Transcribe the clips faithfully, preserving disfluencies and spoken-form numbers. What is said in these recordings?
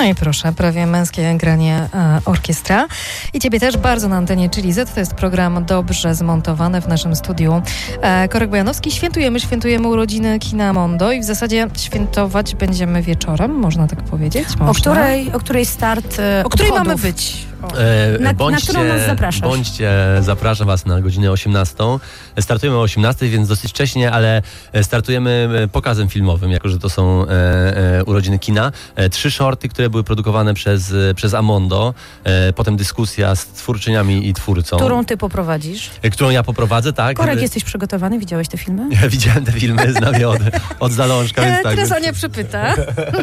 No i proszę, prawie męskie granie e, orkiestra. I ciebie też bardzo na antenie Czyli Z. To jest program dobrze zmontowany w naszym studiu. E, Korek Bojanowski. Świętujemy, świętujemy urodziny kina Mondo i w zasadzie świętować będziemy wieczorem, można tak powiedzieć. Można. O której, o której start e, O której obchodów? mamy być? E, na, bądźcie, na którą nas zapraszasz? Bądźcie, zapraszam was na godzinę osiemnastą. Startujemy o osiemnastej, więc dosyć wcześnie, ale startujemy pokazem filmowym, jako że to są e, e, urodziny kina. E, trzy shorty, które były produkowane przez, przez Amondo. E, potem dyskusja z twórczyniami i twórcą. Którą ty poprowadzisz? E, którą ja poprowadzę, tak. Korek, jesteś przygotowany? Widziałeś te filmy? Ja widziałem te filmy, znam je od, od zalążka, więc E, tak. teraz Więc... Ania przypyta.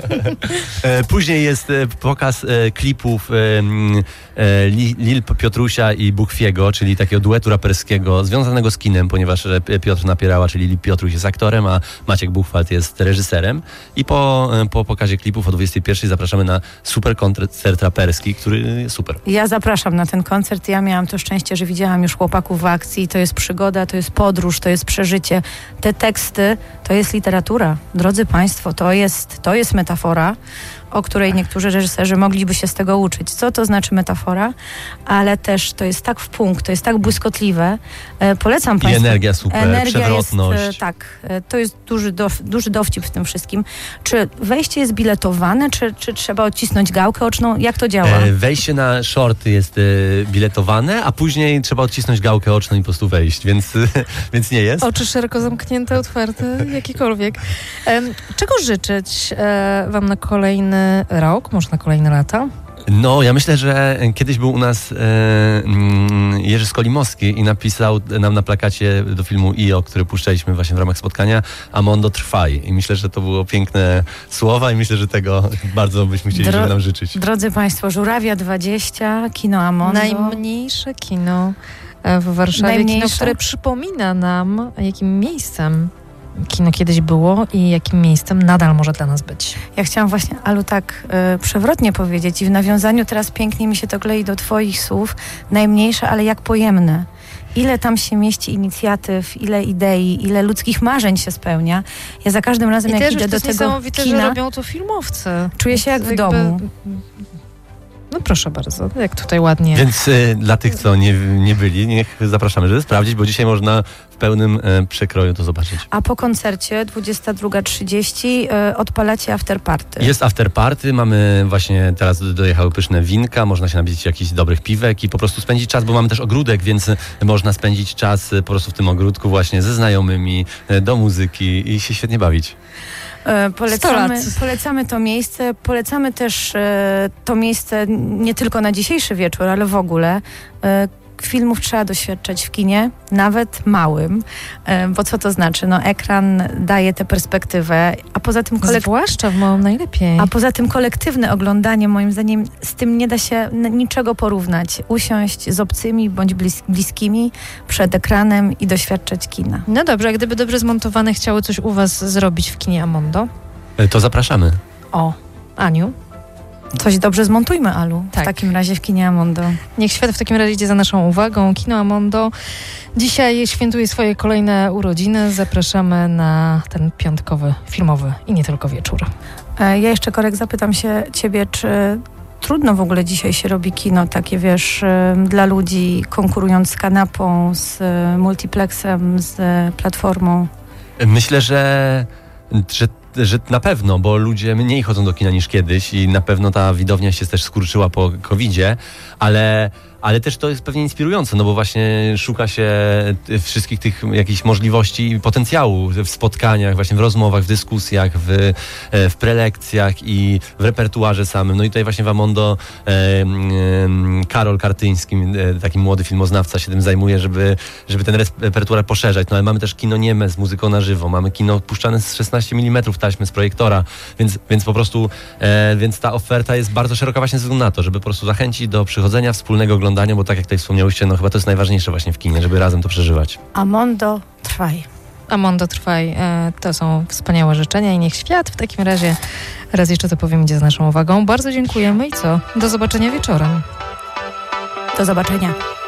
E, Później jest e, pokaz e, klipów e, e, Lil Piotrusia i Buchwiego, czyli takiego duetu raperskiego związanego z kinem, ponieważ Piotr Napierała, czyli Lil Piotruś jest aktorem, a Maciek Buchwald jest reżyserem. I po, e, po pokazie klipów o dwudziestej pierwszej zapraszamy na super koncert raperski, który jest super. Ja zapraszam na ten koncert. Ja miałam to szczęście, że widziałam już chłopaków w akcji. To jest przygoda, to jest podróż, to jest przeżycie. Te teksty to jest literatura. Drodzy Państwo, to jest, to jest metafora, o której niektórzy reżyserzy mogliby się z tego uczyć. Co to znaczy metafora? Ale też to jest tak w punkt, to jest tak błyskotliwe. E, polecam I Państwu. energia super, energia przewrotność. Jest, e, tak, e, to jest duży, do, duży dowcip w tym wszystkim. Czy wejście jest biletowane, czy, czy trzeba odcisnąć gałkę oczną? Jak to działa? E, wejście na shorty jest e, biletowane, a później trzeba odcisnąć gałkę oczną i po prostu wejść, więc, więc nie jest. Oczy szeroko zamknięte, otwarte, jakiekolwiek. E, czego życzyć e, wam na kolejny rok, może na kolejne lata? No, ja myślę, że kiedyś był u nas e, mm, Jerzy Skolimowski i napisał nam na plakacie do filmu I O, który puszczaliśmy właśnie w ramach spotkania, Amondo trwaj. I myślę, że to było piękne słowa i myślę, że tego bardzo byśmy chcieli, Dro- żeby nam życzyć. Drodzy Państwo, Żurawia dwadzieścia, kino Amondo. Najmniejsze kino w Warszawie, Najmniejsze? kino, które przypomina nam, jakim miejscem kino kiedyś było i jakim miejscem nadal może dla nas być. Ja chciałam właśnie, Alu, tak y, przewrotnie powiedzieć i w nawiązaniu teraz pięknie mi się to klei do twoich słów. Najmniejsze, ale jak pojemne. Ile tam się mieści inicjatyw, ile idei, ile ludzkich marzeń się spełnia. Ja za każdym razem, I jak też idę to do jest tego niesamowite, kina, że robią to filmowcy. czuję się jak w domu. No proszę bardzo, jak tutaj ładnie. Więc y, dla tych, co nie, nie byli, niech zapraszamy, żeby sprawdzić, bo dzisiaj można w pełnym e, przekroju to zobaczyć. A po koncercie dwudziesta druga trzydzieści y, odpalacie afterparty. Jest afterparty, mamy właśnie, teraz dojechały pyszne winka, można się napić jakichś dobrych piwek i po prostu spędzić czas, bo mamy też ogródek, więc można spędzić czas po prostu w tym ogródku właśnie ze znajomymi, do muzyki i się świetnie bawić. E, Polecamy, polecamy to miejsce, polecamy też e, to miejsce nie tylko na dzisiejszy wieczór, ale w ogóle. E, filmów trzeba doświadczać w kinie, nawet małym, e, bo co to znaczy? No, ekran daje tę perspektywę, a poza tym kolek- Zwłaszcza w małym najlepiej. a poza tym kolektywne oglądanie, moim zdaniem, z tym nie da się n- niczego porównać. Usiąść z obcymi bądź blis- bliskimi przed ekranem i doświadczać kina. No dobrze, a gdyby dobrze zmontowane chciały coś u was zrobić w kinie Amondo? E, To zapraszamy. O, Aniu. Coś dobrze zmontujmy, Alu. Tak. W takim razie w kinie Amondo. Niech świat w takim razie idzie za naszą uwagą. Kino Amondo dzisiaj świętuje swoje kolejne urodziny. Zapraszamy na ten piątkowy, filmowy i nie tylko wieczór. E, Ja jeszcze, Korek, zapytam się ciebie, czy trudno w ogóle dzisiaj się robi kino takie, wiesz, e, dla ludzi, konkurując z kanapą, z e, multiplexem, z e, platformą? Myślę, że, że, że na pewno, bo ludzie mniej chodzą do kina niż kiedyś i na pewno ta widownia się też skurczyła po kowidzie, ale, ale też to jest pewnie inspirujące, no bo właśnie szuka się wszystkich tych jakichś możliwości i potencjału w spotkaniach, właśnie w rozmowach, w dyskusjach, w, w prelekcjach i w repertuarze samym. No i tutaj właśnie w Amondo e, e, Karol Kartyński, e, taki młody filmoznawca, się tym zajmuje, żeby, żeby ten repertuar poszerzać. No ale mamy też kino nieme z muzyką na żywo, mamy kino puszczane z szesnaście milimetrów taśmy z projektora, więc, więc po prostu e, więc ta oferta jest bardzo szeroka właśnie ze względu na to, żeby po prostu zachęcić do przychodzenia, wspólnego oglądania, bo tak jak tutaj wspomniałyście, no chyba to jest najważniejsze właśnie w kinie, żeby razem to przeżywać. Amondo, trwaj. Amondo trwaj. E, to są wspaniałe życzenia i niech świat w takim razie, raz jeszcze to powiem, idzie z naszą uwagą. Bardzo dziękujemy i co? Do zobaczenia wieczorem. Do zobaczenia.